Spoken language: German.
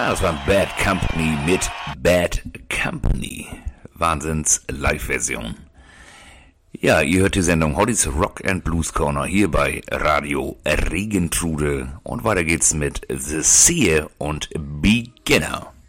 Ja, das war Bad Company mit Bad Company. Wahnsinns-Live-Version. Ja, ihr hört die Sendung Hollys Rock and Blues Corner hier bei Radio Regentrude. Und weiter geht's mit The Seer und Beginner.